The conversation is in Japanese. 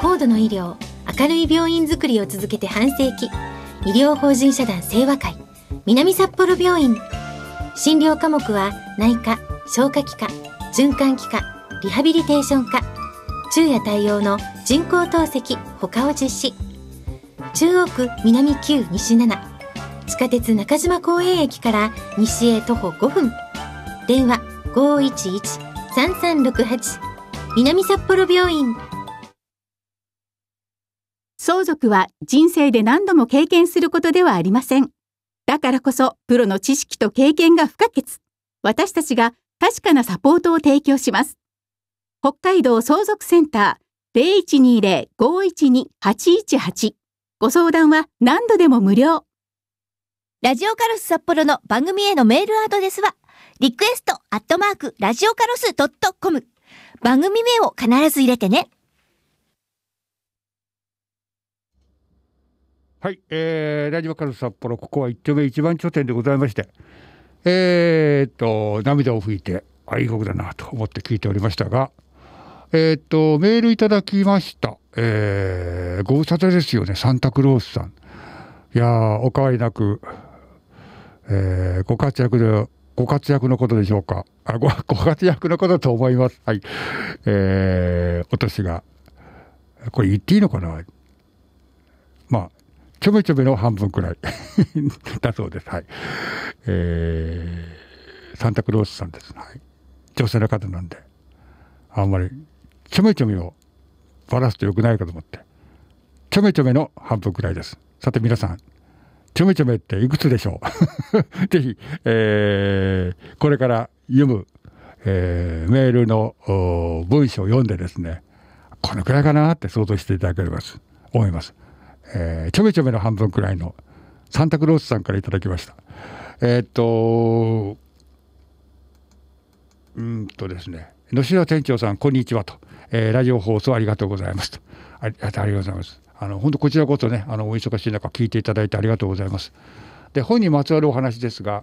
高度の医療、明るい病院づくりを続けて半世紀、医療法人社団清和会南札幌病院。診療科目は内科、消化器科、循環器科、リハビリテーション科、昼夜対応の人工透析他を実施。中央区南9西7、地下鉄中島公園駅から西へ徒歩5分。電話 511-3368 南札幌病院。 相続は人生で何度も経験することではありません。だからこそプロの知識と経験が不可欠。私たちが確かなサポートを提供します。北海道相続センター 0120-512-818。ご相談は何度でも無料。 ラジオカロス札幌の番組へのメールアドレスはリクエストラジオカロス.com。番組名を必ず入れてね。 はい、ラジオカル札幌、ここは一丁目一番頂点でございまして、涙を拭いていい曲だなと思って聞いておりましたが、メールいただきました。ご無沙汰ですよね、サンタクロースさん。いやー、お変わりなく、ご活躍のことでしょうか。ご活躍のことと思います。はい。お年が、これ言っていいのかな。まあ、ちょめちょめの半分くらいだそうです。はい。サンタクロースさんです。はい。女性の方なんで、あんまりちょめちょめをばらすと良くないかと思って、ちょめちょめの半分くらいです。さて皆さん、ちょめちょめっていくつでしょうぜひ、これから読む、メールの文章を読んでですね、このくらいかなって想像していただければと思います。ちょめちょめの半分くらいのサンタクロースさんからいただきました。ですね、野代店長さんこんにちはと、ラジオ放送ありがとうございますと。ありがとうございます。本当こちらこそね、お忙しい中聞いていただいてありがとうございます。で、本にまつわるお話ですが、